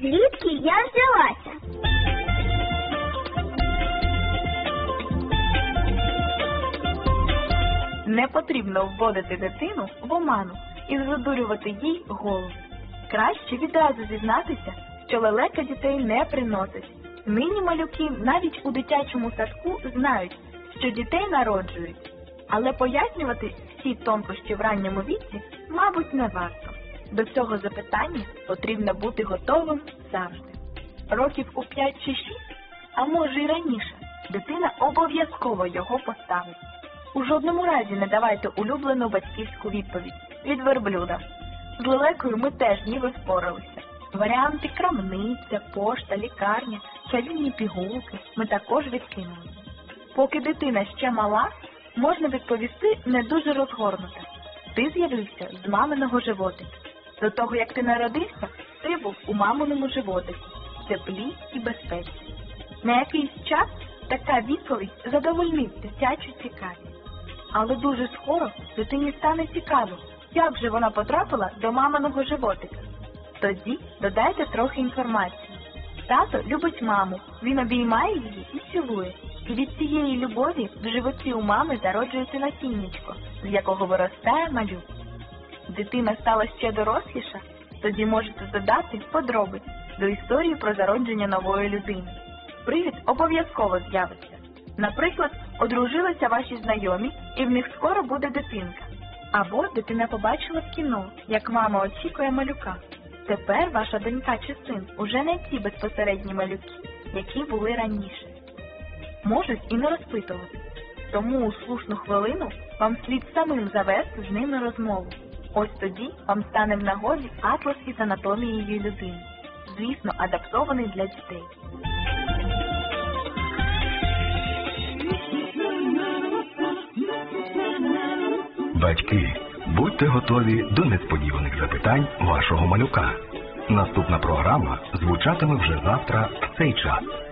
Звідки я взялася? Не потрібно вводити дитину в оману і задурювати їй голову. Краще відразу зізнатися, що лелека дітей не приносить. Нині малюки навіть у дитячому садку знають, що дітей народжують. Але пояснювати всі тонкощі в ранньому віці, мабуть, не варто. До цього запитання потрібно бути готовим завжди. Років у 5 чи 6, а може й раніше, дитина обов'язково його поставить. У жодному разі не давайте улюблену батьківську відповідь від верблюда. З лелекою ми теж ніби впоралися. Варіанти крамниця, пошта, лікарня, чарівні пігулки ми також відкинули. Поки дитина ще мала, можна відповісти не дуже розгорнуто. Ти з'явився з маминого животика. До того, як ти народився, ти був у маминому животику, в теплі і безпеці. На якийсь час така відповідь задовольнить дитячу цікавість. Але дуже скоро дитині стане цікаво, як же вона потрапила до маминого животика. Тоді додайте трохи інформації. Тато любить маму, він обіймає її і цілує. І від цієї любові в животі у мами зароджується насіннячко, з якого виростає малюк. Дитина стала ще доросліша, тоді можете додати подробиць до історії про зародження нової людини. Привід обов'язково з'явиться. Наприклад, одружилися ваші знайомі, і в них скоро буде дитинка. Або дитина побачила в кіно, як мама очікує малюка. Тепер ваша донька чи син уже не ті безпосередні малюки, які були раніше. Можуть і не розпитувати. Тому у слушну хвилину вам слід самим завести з ними розмову. Ось тоді вам стане в нагоді атлас із анатомією людини. Звісно, адаптований для дітей. Батьки, будьте готові до несподіваних запитань вашого малюка. Наступна програма звучатиме вже завтра в цей час.